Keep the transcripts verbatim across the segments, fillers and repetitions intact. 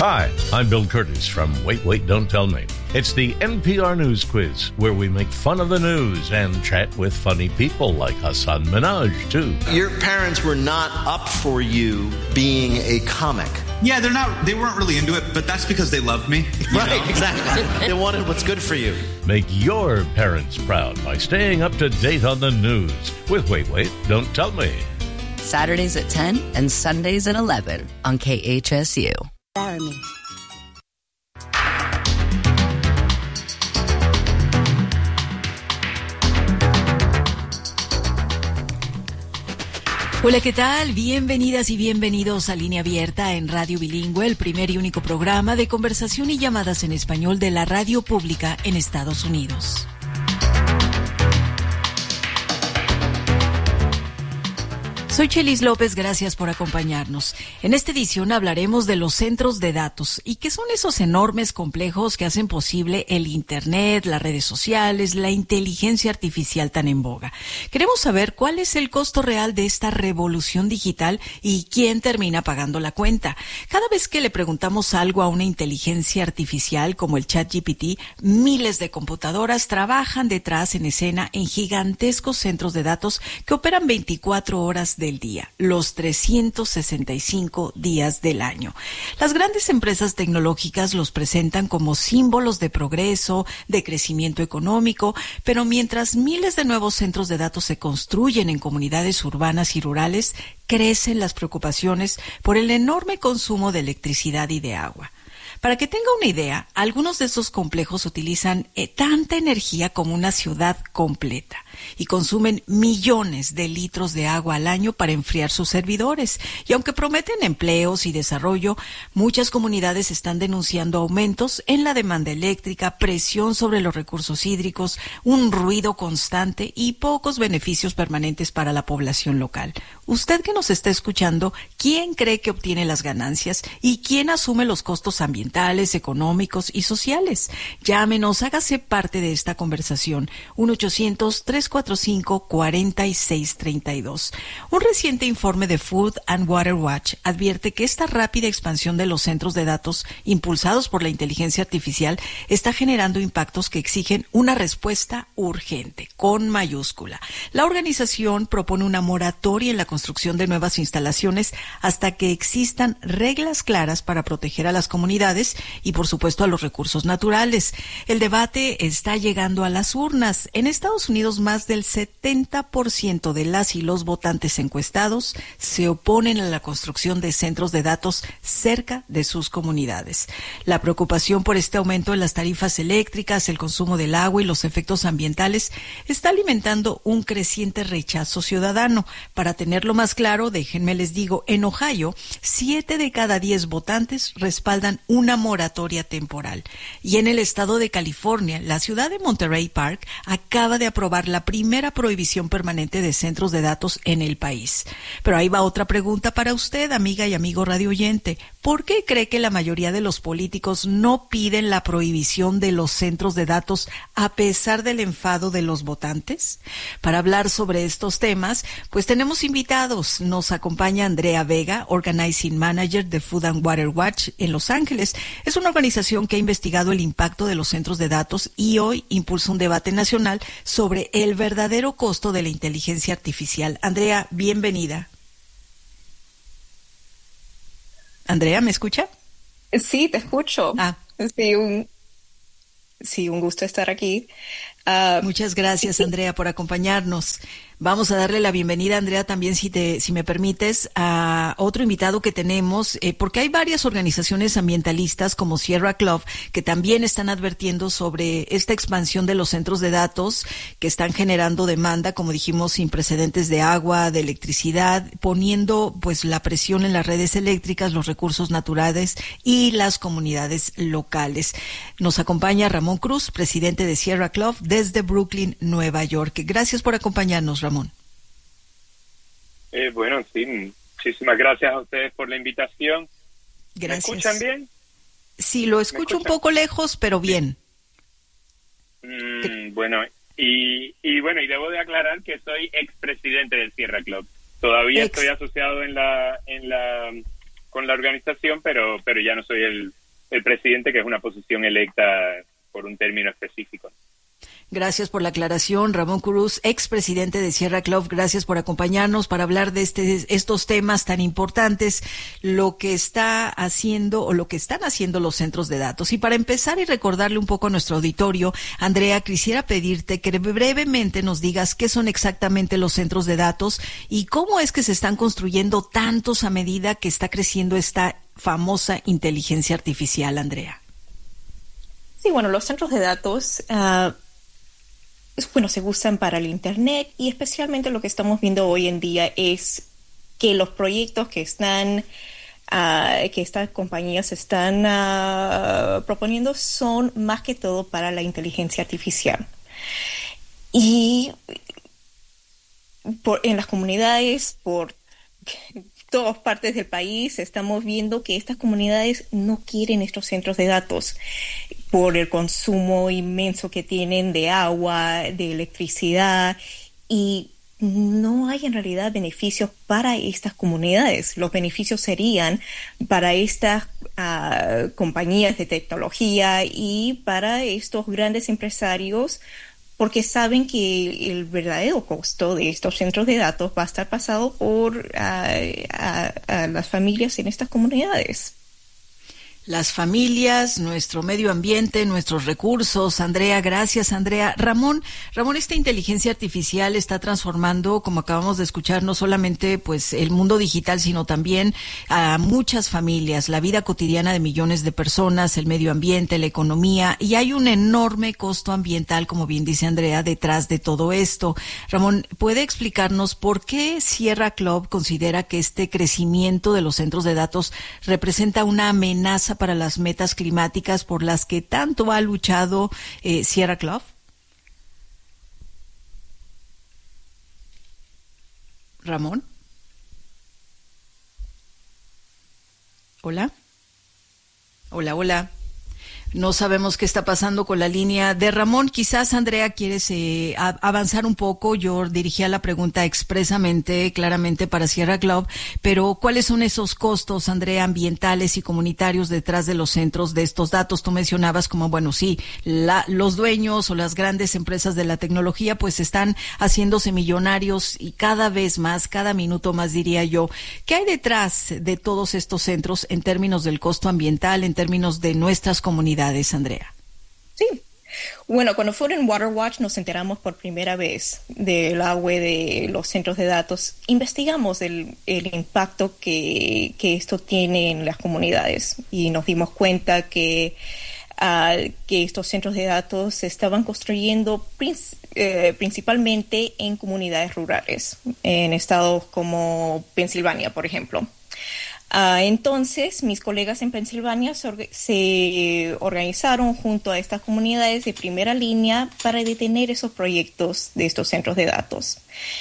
Hi, I'm Bill Curtis from Wait, Wait, Don't Tell Me. It's the N P R News Quiz, where we make fun of the news and chat with funny people like Hassan Minhaj, too. Your parents were not up for you being a comic. Yeah, they're not. They weren't really into it, but that's because they loved me. Right, know? Exactly. They wanted what's good for you. Make your parents proud by staying up to date on the news with Wait, Wait, Don't Tell Me. Saturdays at ten and Sundays at eleven on K H S U. Army. Hola, ¿qué tal? Bienvenidas y bienvenidos a Línea Abierta en Radio Bilingüe, el primer y único programa de conversación y llamadas en español de la radio pública en Estados Unidos. Soy Chelis López, gracias por acompañarnos. En esta edición hablaremos de los centros de datos y qué son esos enormes complejos que hacen posible el Internet, las redes sociales, la inteligencia artificial tan en boga. Queremos saber cuál es el costo real de esta revolución digital y quién termina pagando la cuenta. Cada vez que le preguntamos algo a una inteligencia artificial como el ChatGPT, miles de computadoras trabajan detrás en escena en gigantescos centros de datos que operan veinticuatro horas del día, los trescientos sesenta y cinco días del año. Las grandes empresas tecnológicas los presentan como símbolos de progreso, de crecimiento económico, pero mientras miles de nuevos centros de datos se construyen en comunidades urbanas y rurales, crecen las preocupaciones por el enorme consumo de electricidad y de agua. Para que tenga una idea, algunos de estos complejos utilizan eh, tanta energía como una ciudad completa y consumen millones de litros de agua al año para enfriar sus servidores. Y aunque prometen empleos y desarrollo, muchas comunidades están denunciando aumentos en la demanda eléctrica, presión sobre los recursos hídricos, un ruido constante y pocos beneficios permanentes para la población local. Usted que nos está escuchando, ¿quién cree que obtiene las ganancias y quién asume los costos ambientales, económicos y sociales? Llámenos, hágase parte de esta conversación. uno ochocientos, tres cuatro cinco, cuatro seis tres dos. Un reciente informe de Food and Water Watch advierte que esta rápida expansión de los centros de datos impulsados por la inteligencia artificial está generando impactos que exigen una respuesta urgente, con mayúscula. La organización propone una moratoria en la construcción de nuevas instalaciones hasta que existan reglas claras para proteger a las comunidades y, por supuesto, a los recursos naturales. El debate está llegando a las urnas. En Estados Unidos, más del setenta por ciento de las y los votantes encuestados se oponen a la construcción de centros de datos cerca de sus comunidades. La preocupación por este aumento en las tarifas eléctricas, el consumo del agua y los efectos ambientales está alimentando un creciente rechazo ciudadano. Para tenerlo más claro, déjenme les digo, en Ohio, siete de cada diez votantes respaldan una moratoria temporal. Y en el estado de California, la ciudad de Monterey Park acaba de aprobar la primera prohibición permanente de centros de datos en el país. Pero ahí va otra pregunta para usted, amiga y amigo radio oyente. ¿Por qué cree que la mayoría de los políticos no piden la prohibición de los centros de datos a pesar del enfado de los votantes? Para hablar sobre estos temas, pues tenemos invitados. Nos acompaña Andrea Vega, Organizing Manager de Food and Water Watch en Los Ángeles. Es una organización que ha investigado el impacto de los centros de datos y hoy impulsa un debate nacional sobre el verdadero costo de la inteligencia artificial. Andrea, bienvenida. Andrea, ¿me escucha? Sí, te escucho. Ah. Sí, un, sí, un gusto estar aquí. Uh, Muchas gracias, Andrea, por acompañarnos. Vamos a darle la bienvenida, Andrea, también, si te, si me permites, a otro invitado que tenemos, eh, porque hay varias organizaciones ambientalistas como Sierra Club que también están advirtiendo sobre esta expansión de los centros de datos que están generando demanda, como dijimos, sin precedentes de agua, de electricidad, poniendo pues la presión en las redes eléctricas, los recursos naturales y las comunidades locales. Nos acompaña Ramón Cruz, presidente de Sierra Club desde Brooklyn, Nueva York. Gracias por acompañarnos, Ramón. Eh, bueno, sí, muchísimas gracias a ustedes por la invitación. Gracias. ¿Me escuchan bien? Sí, lo escucho un poco lejos, pero bien. Mm, bueno, y, y bueno, y debo de aclarar que soy expresidente del Sierra Club. Todavía Ex. estoy asociado en la en la con la organización, pero, pero ya no soy el, el presidente, que es una posición electa por un término específico. Gracias por la aclaración, Ramón Cruz, expresidente de Sierra Club. Gracias por acompañarnos para hablar de este, estos temas tan importantes, lo que está haciendo o lo que están haciendo los centros de datos. Y para empezar y recordarle un poco a nuestro auditorio, Andrea, quisiera pedirte que brevemente nos digas qué son exactamente los centros de datos y cómo es que se están construyendo tantos a medida que está creciendo esta famosa inteligencia artificial, Andrea. Sí, bueno, los centros de datos uh, bueno, se usan para el Internet, y especialmente lo que estamos viendo hoy en día es que los proyectos que están uh, que estas compañías están uh, proponiendo son más que todo para la inteligencia artificial. Y por, en las comunidades, por todas partes del país, estamos viendo que estas comunidades no quieren estos centros de datos por el consumo inmenso que tienen de agua, de electricidad, y no hay en realidad beneficios para estas comunidades. Los beneficios serían para estas uh, compañías de tecnología y para estos grandes empresarios, porque saben que el verdadero costo de estos centros de datos va a estar pasado por uh, a, a las familias en estas comunidades. Las familias, nuestro medio ambiente, nuestros recursos. Andrea, gracias, Andrea. Ramón, Ramón, esta inteligencia artificial está transformando, como acabamos de escuchar, no solamente pues el mundo digital, sino también a muchas familias, la vida cotidiana de millones de personas, el medio ambiente, la economía, y hay un enorme costo ambiental, como bien dice Andrea, detrás de todo esto. Ramón, ¿puede explicarnos por qué Sierra Club considera que este crecimiento de los centros de datos representa una amenaza para las metas climáticas por las que tanto ha luchado eh, Sierra Club? Ramón. Hola. Hola, hola. No sabemos qué está pasando con la línea de Ramón. Quizás, Andrea, quieres eh, a, avanzar un poco. Yo dirigía la pregunta expresamente, claramente para Sierra Club, pero ¿cuáles son esos costos, Andrea, ambientales y comunitarios detrás de los centros de estos datos? Tú mencionabas como, bueno, sí, la, los dueños o las grandes empresas de la tecnología pues están haciéndose millonarios y cada vez más, cada minuto más, diría yo. ¿Qué hay detrás de todos estos centros en términos del costo ambiental, en términos de nuestras comunidades? Andrea. Sí. Bueno, cuando Food and Water Watch nos enteramos por primera vez del agua de los centros de datos, investigamos el, el impacto que, que esto tiene en las comunidades y nos dimos cuenta que, uh, que estos centros de datos se estaban construyendo princ- eh, principalmente en comunidades rurales, en estados como Pensilvania, por ejemplo. Uh, entonces, mis colegas en Pensilvania se, orga- se organizaron junto a estas comunidades de primera línea para detener esos proyectos de estos centros de datos.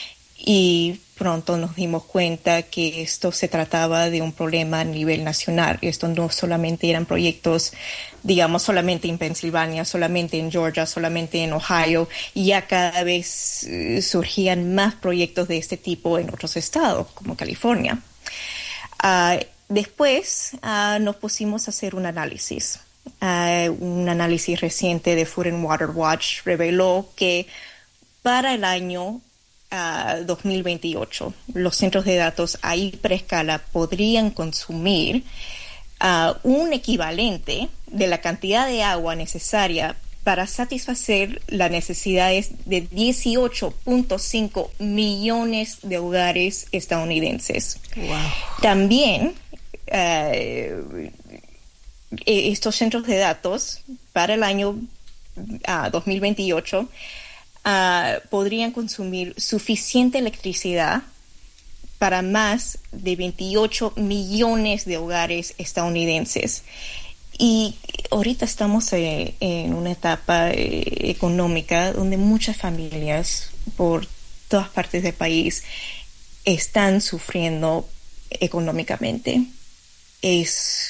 Y pronto nos dimos cuenta que esto se trataba de un problema a nivel nacional. Esto no solamente eran proyectos, digamos, solamente en Pensilvania, solamente en Georgia, solamente en Ohio. Y ya cada vez uh, surgían más proyectos de este tipo en otros estados, como California. Uh, después uh, nos pusimos a hacer un análisis. Uh, un análisis reciente de Food and Water Watch reveló que para el año uh, dos mil veintiocho los centros de datos a hiperescala podrían consumir uh, un equivalente de la cantidad de agua necesaria para satisfacer las necesidades de dieciocho punto cinco millones de hogares estadounidenses. Wow. También uh, estos centros de datos para el año uh, dos mil veintiocho uh, podrían consumir suficiente electricidad para más de veintiocho millones de hogares estadounidenses. Y ahorita estamos eh, en una etapa eh, económica donde muchas familias por todas partes del país están sufriendo económicamente. Es,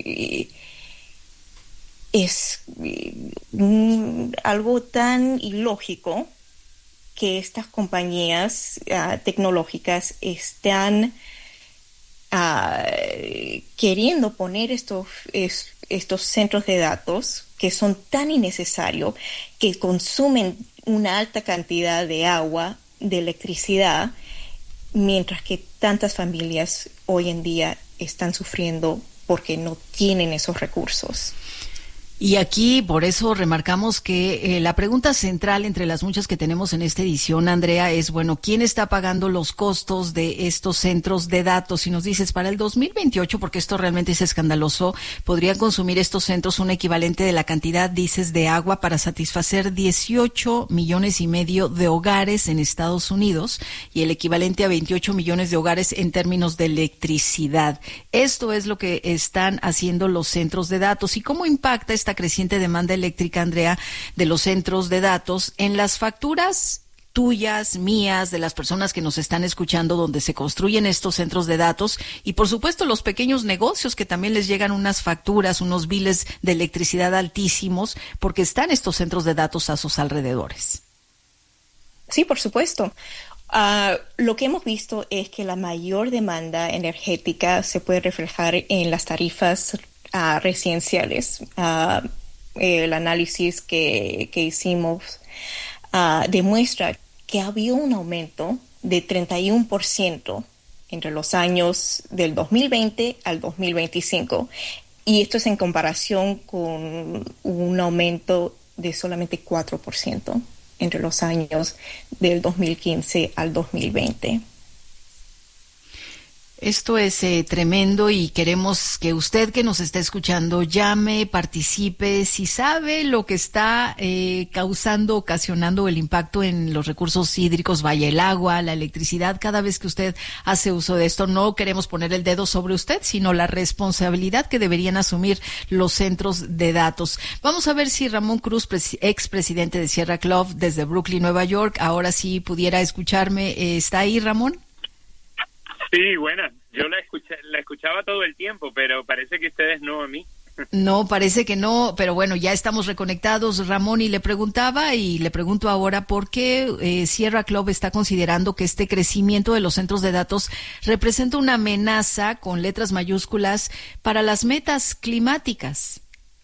es mm, algo tan ilógico que estas compañías uh, tecnológicas están uh, queriendo poner estos, es, estos centros de datos que son tan innecesarios, que consumen una alta cantidad de agua, de electricidad, mientras que tantas familias hoy en día están sufriendo porque no tienen esos recursos. Y aquí, por eso, remarcamos que eh, la pregunta central entre las muchas que tenemos en esta edición, Andrea, es, bueno, ¿quién está pagando los costos de estos centros de datos? Y nos dices, para el dos mil veintiocho, porque esto realmente es escandaloso, podrían consumir estos centros un equivalente de la cantidad, dices, de agua para satisfacer dieciocho millones y medio de hogares en Estados Unidos y el equivalente a veintiocho millones de hogares en términos de electricidad. Esto es lo que están haciendo los centros de datos. ¿Y cómo impacta esta creciente demanda eléctrica, Andrea, de los centros de datos en las facturas tuyas, mías, de las personas que nos están escuchando, donde se construyen estos centros de datos, y por supuesto los pequeños negocios que también les llegan unas facturas, unos biles de electricidad altísimos, porque están estos centros de datos a sus alrededores? Sí, por supuesto. Uh, lo que hemos visto es que la mayor demanda energética se puede reflejar en las tarifas Uh, residenciales. Uh, el análisis que, que hicimos uh, demuestra que había un aumento de treinta y uno por ciento entre los años del dos mil veinte al dos mil veinticinco, y esto es en comparación con un aumento de solamente cuatro por ciento entre los años del dos mil quince al dos mil veinte. Esto es eh, tremendo, y queremos que usted que nos está escuchando llame, participe, si sabe lo que está eh, causando, ocasionando el impacto en los recursos hídricos, vaya el agua, la electricidad. Cada vez que usted hace uso de esto, no queremos poner el dedo sobre usted, sino la responsabilidad que deberían asumir los centros de datos. Vamos a ver si Ramón Cruz, pres- expresidente de Sierra Club desde Brooklyn, Nueva York, ahora sí pudiera escucharme. Eh, ¿Está ahí, Ramón? Sí, buena. Yo la, escuché, la escuchaba todo el tiempo, pero parece que ustedes no a mí. No, parece que no, pero bueno, ya estamos reconectados, Ramón, y le preguntaba y le pregunto ahora por qué eh, Sierra Club está considerando que este crecimiento de los centros de datos representa una amenaza con letras mayúsculas para las metas climáticas.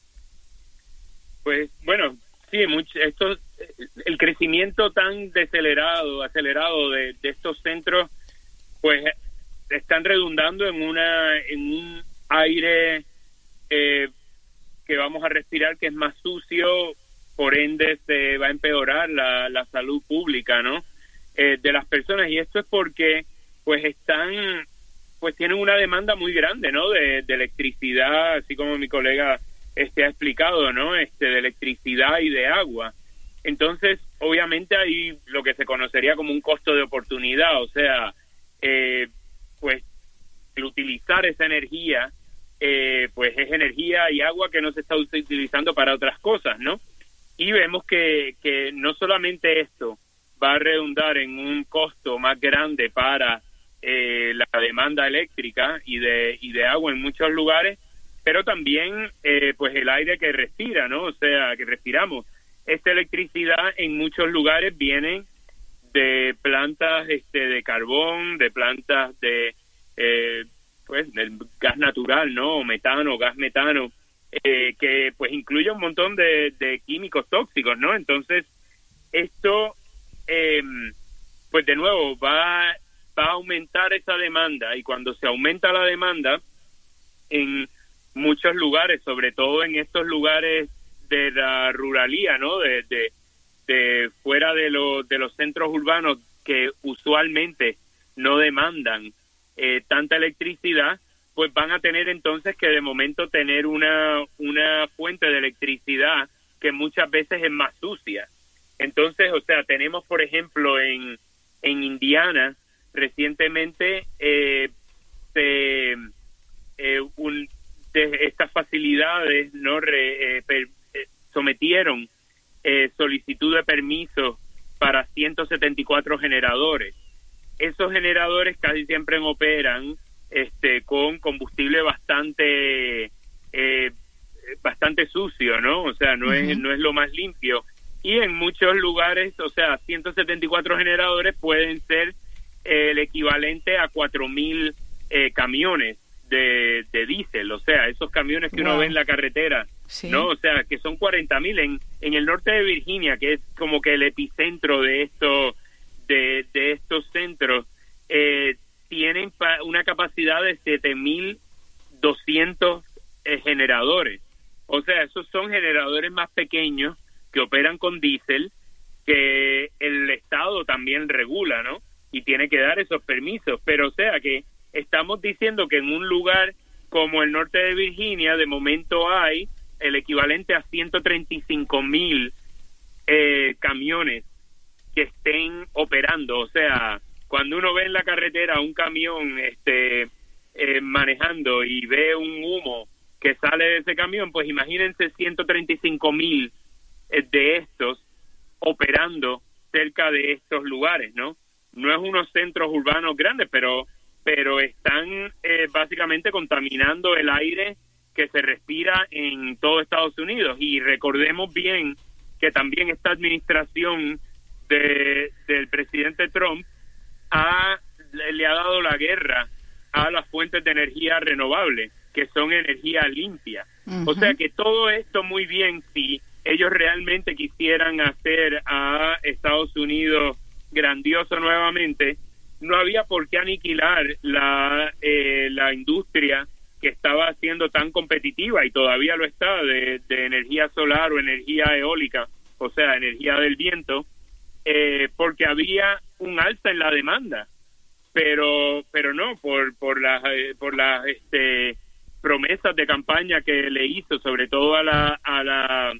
Pues bueno, sí, mucho, esto, el crecimiento tan acelerado, acelerado de, de estos centros, pues están redundando en una en un aire eh, que vamos a respirar que es más sucio, por ende se va a empeorar la, la salud pública, ¿no? Eh, de las personas, y esto es porque pues están pues tienen una demanda muy grande, ¿no? De, de electricidad, así como mi colega este ha explicado, ¿no? Este de electricidad y de agua. Entonces, obviamente hay lo que se conocería como un costo de oportunidad, o sea, eh, pues el utilizar esa energía, eh, pues es energía y agua que no se está utilizando para otras cosas, ¿no? Y vemos que, que no solamente esto va a redundar en un costo más grande para eh, la demanda eléctrica y de y de agua en muchos lugares, pero también eh, pues el aire que respira, ¿no? O sea, que respiramos. Esta electricidad en muchos lugares viene de plantas este de carbón, de plantas de eh, pues del gas natural, no, metano, gas metano, eh, que pues incluye un montón de, de químicos tóxicos, ¿no? Entonces esto eh, pues de nuevo va va a aumentar esa demanda, y cuando se aumenta la demanda en muchos lugares, sobre todo en estos lugares de la ruralía, ¿no? De, de De fuera de, lo, de los centros urbanos que usualmente no demandan eh, tanta electricidad, pues van a tener entonces que de momento tener una, una fuente de electricidad que muchas veces es más sucia. Entonces, o sea, tenemos por ejemplo en, en Indiana recientemente eh, se, eh, un, de estas facilidades no Re, eh, per, eh, sometieron Eh, solicitud de permiso para ciento setenta y cuatro generadores. Esos generadores casi siempre operan este con combustible bastante eh, bastante sucio, ¿no? O sea, no uh-huh. es no es lo más limpio. Y en muchos lugares, o sea, ciento setenta y cuatro generadores pueden ser eh, el equivalente a cuatro mil eh, camiones de, de diésel, o sea, esos camiones que wow. uno ve en la carretera, sí. ¿no? O sea, que son cuarenta mil en, en el norte de Virginia, que es como que el epicentro de esto, de, de estos centros, eh, tienen pa- una capacidad de siete mil doscientos eh, generadores. O sea, esos son generadores más pequeños que operan con diésel, que el Estado también regula, ¿no? Y tiene que dar esos permisos. Pero, o sea, que estamos diciendo que en un lugar como el norte de Virginia, de momento hay el equivalente a ciento treinta y cinco mil eh, camiones que estén operando. O sea, cuando uno ve en la carretera un camión este eh, manejando y ve un humo que sale de ese camión, pues imagínense ciento treinta y cinco mil eh, de estos operando cerca de estos lugares, ¿no? No es unos centros urbanos grandes, pero pero están eh, básicamente contaminando el aire que se respira en todo Estados Unidos. Y recordemos bien que también esta administración de, del presidente Trump ha, le ha dado la guerra a las fuentes de energía renovable, que son energía limpia. Uh-huh. O sea que todo esto muy bien, si ellos realmente quisieran hacer a Estados Unidos grandioso nuevamente, no había por qué aniquilar la eh, la industria que estaba siendo tan competitiva, y todavía lo está, de, de energía solar o energía eólica, o sea, energía del viento, eh, porque había un alza en la demanda. Pero pero no, por por las eh, por las este promesas de campaña que le hizo, sobre todo a la a la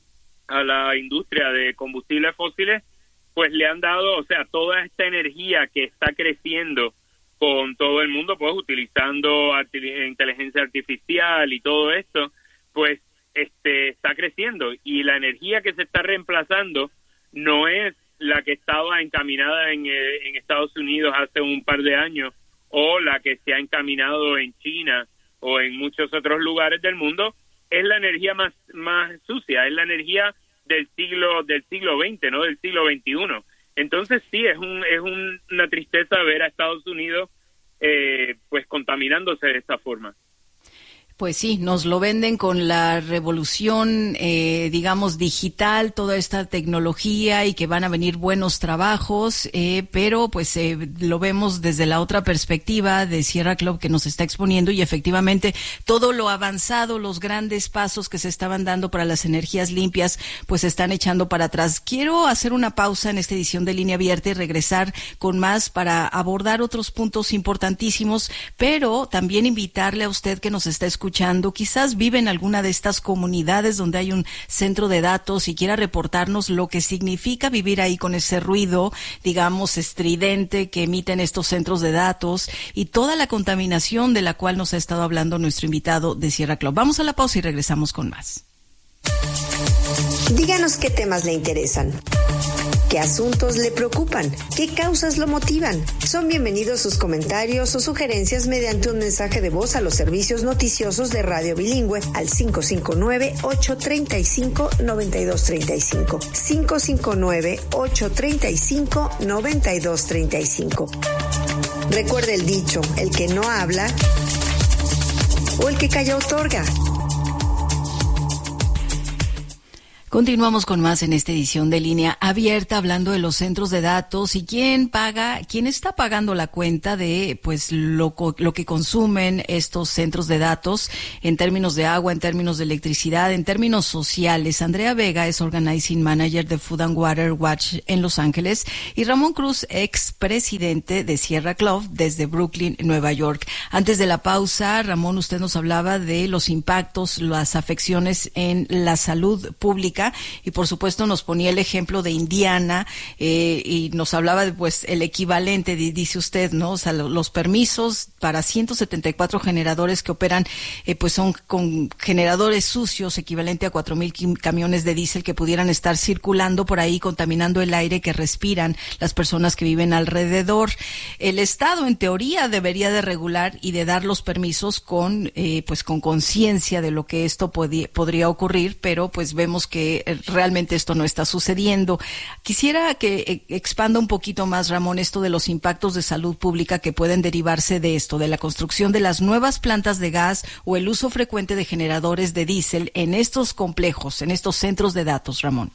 a la industria de combustibles fósiles, pues le han dado, o sea, toda esta energía que está creciendo con todo el mundo, pues utilizando arti- inteligencia artificial y todo esto, pues este está creciendo, y la energía que se está reemplazando no es la que estaba encaminada en, eh, en Estados Unidos hace un par de años, o la que se ha encaminado en China o en muchos otros lugares del mundo. Es la energía más más sucia, es la energía del siglo del siglo veinte, no del siglo veintiuno. Entonces sí, es un es un, una tristeza ver a Estados Unidos eh, pues contaminándose de esta forma. Pues sí, nos lo venden con la revolución, eh, digamos, digital, toda esta tecnología, y que van a venir buenos trabajos, eh, pero pues eh, lo vemos desde la otra perspectiva de Sierra Club que nos está exponiendo, y efectivamente todo lo avanzado, los grandes pasos que se estaban dando para las energías limpias, pues se están echando para atrás. Quiero hacer una pausa en esta edición de Línea Abierta y regresar con más para abordar otros puntos importantísimos, pero también invitarle a usted que nos está escuchando, quizás vive en alguna de estas comunidades donde hay un centro de datos y quiera reportarnos lo que significa vivir ahí con ese ruido, digamos, estridente que emiten estos centros de datos y toda la contaminación de la cual nos ha estado hablando nuestro invitado de Sierra Club. Vamos a la pausa y regresamos con más. Díganos qué temas le interesan, qué asuntos le preocupan, qué causas lo motivan. Son bienvenidos sus comentarios o sugerencias mediante un mensaje de voz a los servicios noticiosos de Radio Bilingüe al cinco cinco nueve, ocho tres cinco, nueve dos tres cinco. cinco cinco nueve, ocho tres cinco, nueve dos tres cinco. Recuerde el dicho, el que no habla o el que calla otorga. Continuamos con más en esta edición de Línea Abierta, hablando de los centros de datos y quién paga, quién está pagando la cuenta de pues lo, lo que consumen estos centros de datos en términos de agua, en términos de electricidad, en términos sociales. Andrea Vega es Organizing Manager de Food and Water Watch en Los Ángeles, y Ramón Cruz, ex presidente de Sierra Club desde Brooklyn, Nueva York. Antes de la pausa, Ramón, usted nos hablaba de los impactos, las afecciones en la salud pública, y por supuesto nos ponía el ejemplo de Indiana, eh, y nos hablaba de pues el equivalente, dice usted, ¿no? O sea, los permisos para ciento setenta y cuatro generadores que operan, eh, pues son con generadores sucios, equivalente a cuatro mil camiones de diésel que pudieran estar circulando por ahí, contaminando el aire que respiran las personas que viven alrededor. El Estado, en teoría, debería de regular y de dar los permisos con, eh, pues con conciencia de lo que esto podía, podría ocurrir, pero pues vemos que que realmente esto no está sucediendo. Quisiera que expanda un poquito más, Ramón, esto de los impactos de salud pública que pueden derivarse de esto, de la construcción de las nuevas plantas de gas o el uso frecuente de generadores de diésel en estos complejos, en estos centros de datos, Ramón.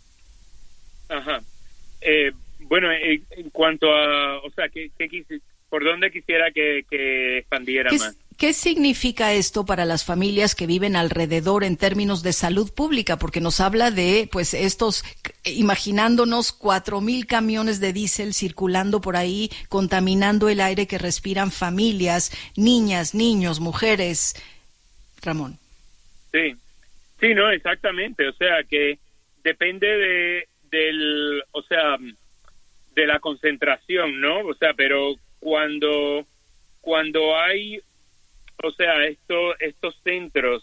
Ajá. Eh, bueno, en, en cuanto a, o sea, ¿qué, qué quisi, ¿por dónde quisiera que, que expandiera ¿Qué, más? ¿Qué significa esto para las familias que viven alrededor en términos de salud pública? Porque nos habla de, pues, estos, imaginándonos cuatro mil camiones de diésel circulando por ahí, contaminando el aire que respiran familias, niñas, niños, mujeres. Ramón. Sí, sí, no, exactamente. O sea, que depende de del, o sea, de la concentración, ¿no? O sea, pero cuando cuando hay, o sea, esto, estos centros,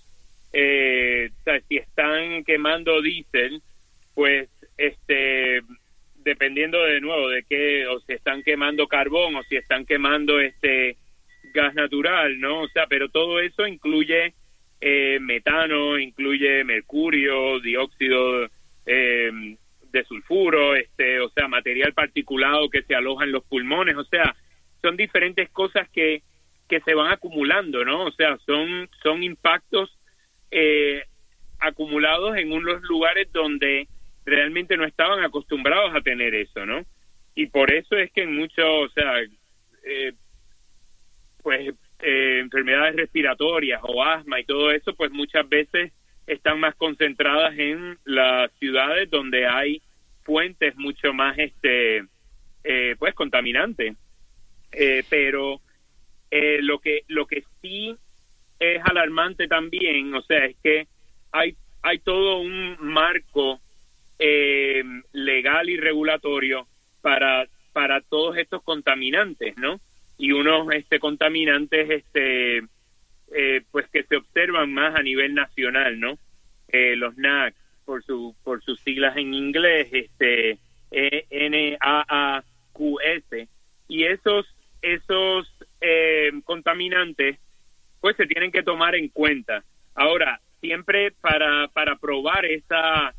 eh, o sea, si están quemando diésel, pues, este, dependiendo de nuevo de qué, o si están quemando carbón o si están quemando este gas natural, ¿no? O sea, pero todo eso incluye eh, metano, incluye mercurio, dióxido eh, de sulfuro, este, o sea, material particulado que se aloja en los pulmones, o sea, son diferentes cosas que que se van acumulando, ¿no? O sea, son son impactos eh, acumulados en unos lugares donde realmente no estaban acostumbrados a tener eso, ¿no? Y por eso es que en muchos, o sea, eh, pues eh, enfermedades respiratorias o asma y todo eso, pues muchas veces están más concentradas en las ciudades donde hay fuentes mucho más, este, eh, pues contaminantes. Eh, pero Eh, lo que lo que sí es alarmante también, o sea, es que hay hay todo un marco eh, legal y regulatorio para para todos estos contaminantes, ¿no? Y unos este contaminantes este eh, pues que se observan más a nivel nacional, ¿no? Eh, los N A C por su por sus siglas en inglés, este eh, N A A Q S, y esos esos eh, contaminantes pues se tienen que tomar en cuenta. Ahora, siempre para para probar esa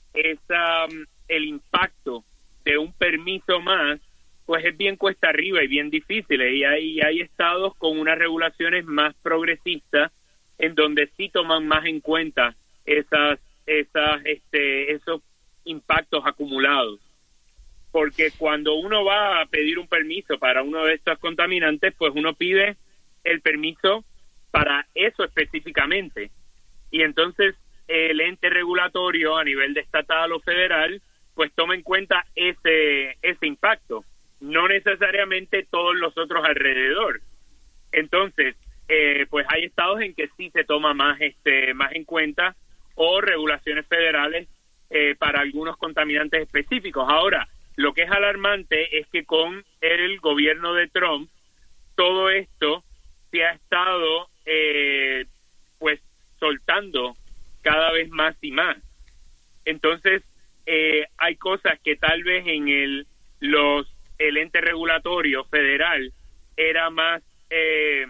esa el impacto de un permiso más, pues es bien cuesta arriba y bien difícil, y hay hay estados con unas regulaciones más progresistas en donde sí toman más en cuenta esas esas este esos impactos acumulados. Porque cuando uno va a pedir un permiso para uno de estos contaminantes, pues uno pide el permiso para eso específicamente. Y entonces el ente regulatorio a nivel de estatal o federal, pues toma en cuenta ese ese impacto, no necesariamente todos los otros alrededor. Entonces, eh, pues hay estados en que sí se toma más este más en cuenta, o regulaciones federales eh, para algunos contaminantes específicos. Ahora, lo que es alarmante es que con el gobierno de Trump todo esto se ha estado eh, pues soltando cada vez más y más. Entonces eh, hay cosas que tal vez en el los el ente regulatorio federal era más eh,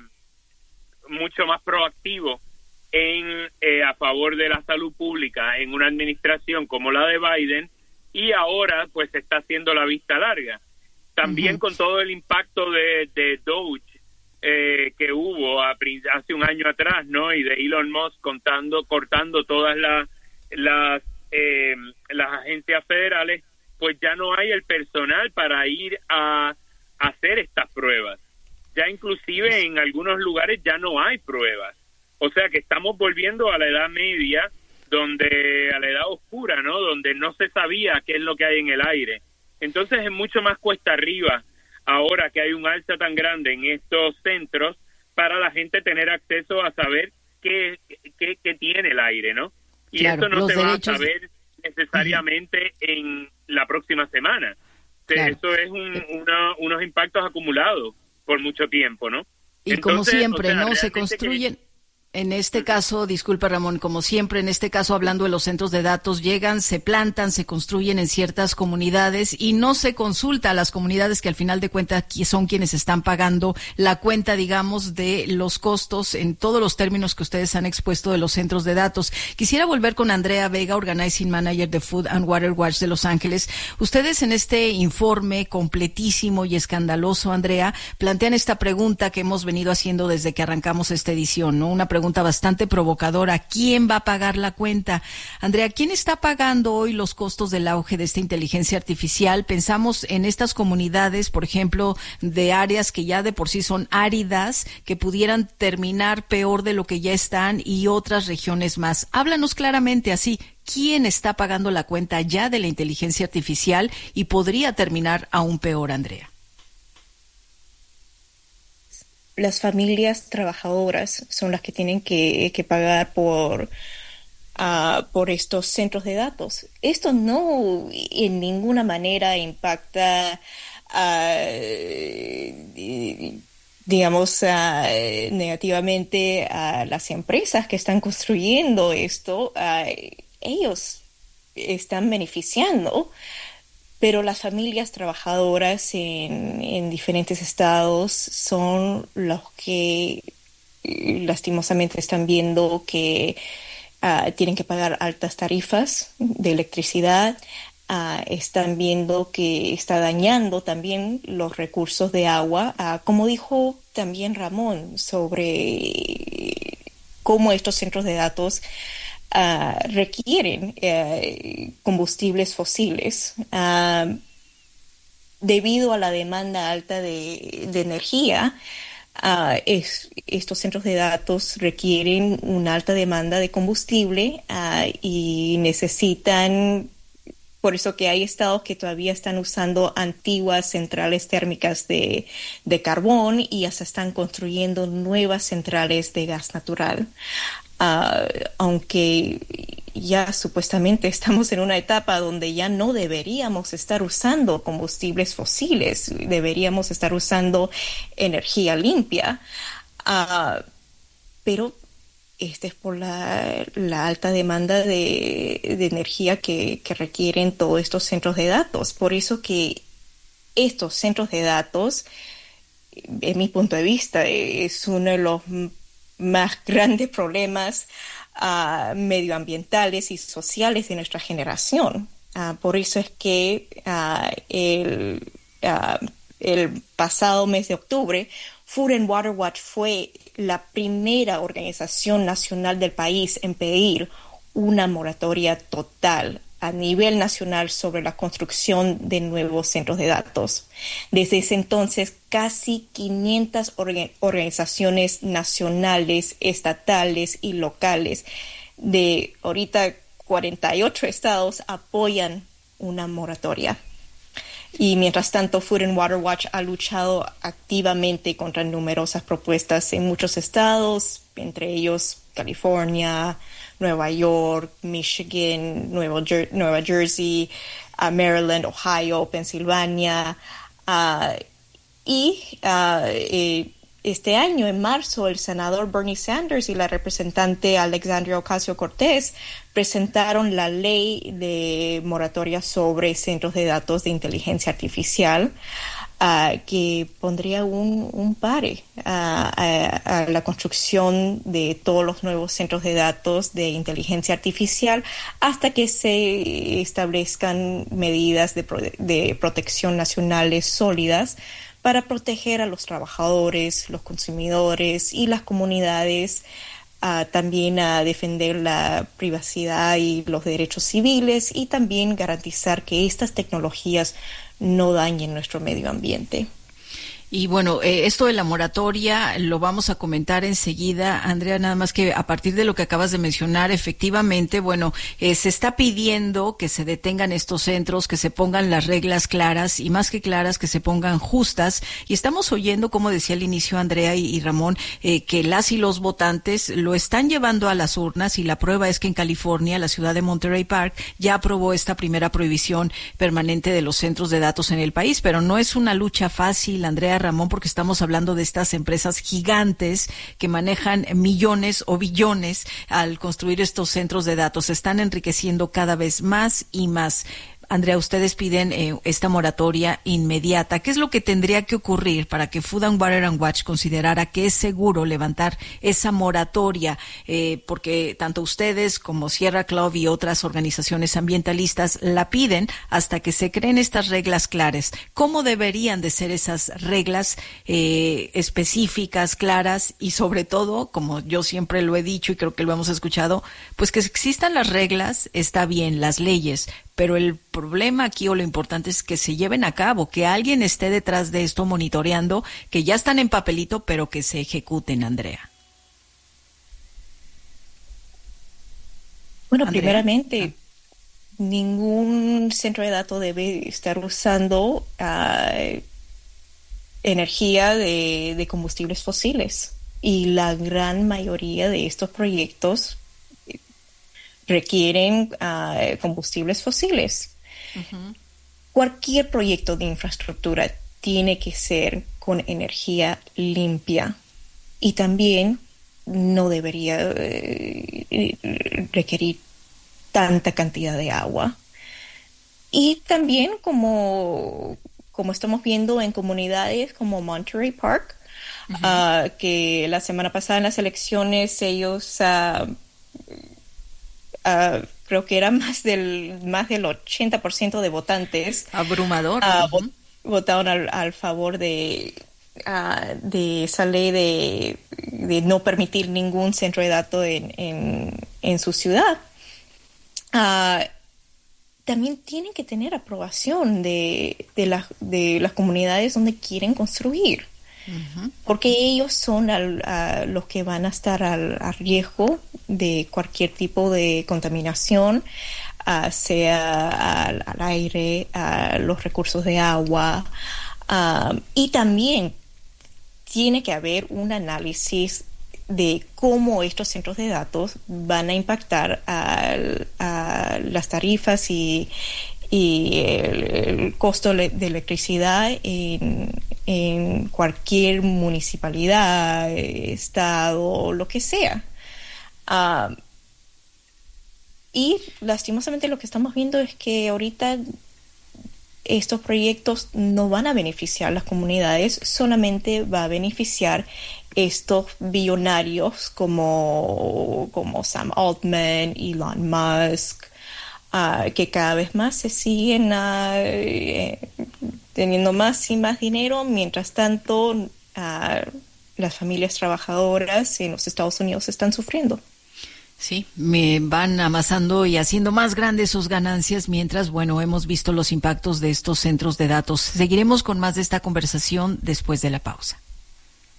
mucho más proactivo en eh, a favor de la salud pública en una administración como la de Biden, y ahora pues se está haciendo la vista larga. También uh-huh. con todo el impacto de, de Doge eh, que hubo a, hace un año atrás, ¿no? Y de Elon Musk contando, cortando todas las las, eh, las agencias federales, pues ya no hay el personal para ir a, a hacer estas pruebas. Ya inclusive en algunos lugares ya no hay pruebas. O sea que estamos volviendo a la Edad Media, donde a la edad oscura, ¿no? Donde no se sabía qué es lo que hay en el aire. Entonces es mucho más cuesta arriba ahora que hay un alza tan grande en estos centros para la gente tener acceso a saber qué, qué, qué tiene el aire, ¿no? Y claro, eso no se va a derechos... saber necesariamente uh-huh. en la próxima semana. Claro. Eso es un, una, unos impactos acumulados por mucho tiempo, ¿no? Y Entonces, como siempre, o sea, ¿no? Se construyen... Que... En este caso, disculpa Ramón, como siempre, en este caso hablando de los centros de datos, llegan, se plantan, se construyen en ciertas comunidades y no se consulta a las comunidades que al final de cuentas son quienes están pagando la cuenta, digamos, de los costos en todos los términos que ustedes han expuesto de los centros de datos. Quisiera volver con Andrea Vega, Organizing Manager de Food and Water Watch de Los Ángeles. Ustedes en este informe completísimo y escandaloso, Andrea, plantean esta pregunta que hemos venido haciendo desde que arrancamos esta edición, ¿no? Una pregunta pregunta bastante provocadora. ¿Quién va a pagar la cuenta? Andrea, ¿quién está pagando hoy los costos del auge de esta inteligencia artificial? Pensamos en estas comunidades, por ejemplo, de áreas que ya de por sí son áridas, que pudieran terminar peor de lo que ya están y otras regiones más. Háblanos claramente así. ¿Quién está pagando la cuenta ya de la inteligencia artificial y podría terminar aún peor, Andrea? Las familias trabajadoras son las que tienen que, que pagar por, uh, por estos centros de datos. Esto no en ninguna manera impacta, uh, digamos, uh, negativamente a las empresas que están construyendo esto. Uh, ellos están beneficiando. Pero las familias trabajadoras en, en diferentes estados son los que lastimosamente están viendo que uh, tienen que pagar altas tarifas de electricidad, uh, están viendo que está dañando también los recursos de agua, uh, como dijo también Ramón sobre cómo estos centros de datos Uh, requieren uh, combustibles fósiles uh, debido a la demanda alta de, de energía. Uh, es, estos centros de datos requieren una alta demanda de combustible uh, y necesitan, por eso que hay estados que todavía están usando antiguas centrales térmicas de, de carbón y ya se están construyendo nuevas centrales de gas natural. Uh, aunque ya supuestamente estamos en una etapa donde ya no deberíamos estar usando combustibles fósiles, deberíamos estar usando energía limpia, uh, pero este es por la, la alta demanda de, de energía que, que requieren todos estos centros de datos. Por eso que estos centros de datos, en mi punto de vista, es uno de los más grandes problemas uh, medioambientales y sociales de nuestra generación. Uh, por eso es que uh, el, uh, el pasado mes de octubre, Food and Water Watch fue la primera organización nacional del país en pedir una moratoria total a nivel nacional sobre la construcción de nuevos centros de datos. Desde ese entonces, casi quinientas orga- organizaciones nacionales, estatales y locales de ahorita cuarenta y ocho estados apoyan una moratoria. Y mientras tanto, Food and Water Watch ha luchado activamente contra numerosas propuestas en muchos estados, entre ellos California, Nueva York, Michigan, Nueva, Jer- Nueva Jersey, uh, Maryland, Ohio, Pensilvania. Uh, y uh, eh, este año, en marzo, el senador Bernie Sanders y la representante Alexandria Ocasio-Cortez presentaron la ley de moratoria sobre centros de datos de inteligencia artificial, Uh, que pondría un, un pare uh, a, a la construcción de todos los nuevos centros de datos de inteligencia artificial hasta que se establezcan medidas de, pro- de protección nacionales sólidas para proteger a los trabajadores, los consumidores y las comunidades, uh, también a defender la privacidad y los derechos civiles y también garantizar que estas tecnologías no dañen nuestro medio ambiente. Y bueno, eh, esto de la moratoria lo vamos a comentar enseguida, Andrea, nada más que a partir de lo que acabas de mencionar, efectivamente, bueno, eh, se está pidiendo que se detengan estos centros, que se pongan las reglas claras y más que claras, que se pongan justas. Y estamos oyendo, como decía al inicio Andrea y, y Ramón, eh, que las y los votantes lo están llevando a las urnas y la prueba es que en California, la ciudad de Monterey Park, ya aprobó esta primera prohibición permanente de los centros de datos en el país, pero no es una lucha fácil, Andrea, Ramón, porque estamos hablando de estas empresas gigantes que manejan millones o billones al construir estos centros de datos. Se están enriqueciendo cada vez más y más. Andrea, ustedes piden eh, esta moratoria inmediata. ¿Qué es lo que tendría que ocurrir para que Food and Water and Watch considerara que es seguro levantar esa moratoria? Eh, porque tanto ustedes como Sierra Club y otras organizaciones ambientalistas la piden hasta que se creen estas reglas claras. ¿Cómo deberían de ser esas reglas eh, específicas, claras y sobre todo, como yo siempre lo he dicho y creo que lo hemos escuchado, pues que existan las reglas, está bien, las leyes, pero el problema aquí o lo importante es que se lleven a cabo, que alguien esté detrás de esto monitoreando, que ya están en papelito, pero que se ejecuten, Andrea. Bueno, Andrea. primeramente, ah. ningún centro de datos debe estar usando uh, energía de, de combustibles fósiles. Y la gran mayoría de estos proyectos requieren uh, combustibles fósiles. Uh-huh. Cualquier proyecto de infraestructura tiene que ser con energía limpia y también no debería eh, requerir tanta cantidad de agua. Y también como, como estamos viendo en comunidades como Monterey Park, uh-huh. uh, que la semana pasada en las elecciones ellos... Uh, Uh, creo que era más del más del ochenta por ciento de votantes abrumador uh, uh-huh. vot- votaron al, al favor de uh, de esa ley de, de no permitir ningún centro de datos en, en, en su ciudad. Uh, también tienen que tener aprobación de, de, la, de las comunidades donde quieren construir. Uh-huh. Porque ellos son al, a, los que van a estar al, a riesgo de cualquier tipo de contaminación, uh, sea al, al aire, a los recursos de agua, uh, y también tiene que haber un análisis de cómo estos centros de datos van a impactar a, a las tarifas y y el, el costo de electricidad en, en cualquier municipalidad, estado, lo que sea. Uh, y lastimosamente lo que estamos viendo es que ahorita estos proyectos no van a beneficiar a las comunidades, solamente va a beneficiar estos billonarios como, como Sam Altman, Elon Musk, Uh, que cada vez más se siguen uh, eh, teniendo más y más dinero, mientras tanto uh, las familias trabajadoras en los Estados Unidos están sufriendo. Sí, me van amasando y haciendo más grandes sus ganancias, mientras, bueno, hemos visto los impactos de estos centros de datos. Seguiremos con más de esta conversación después de la pausa.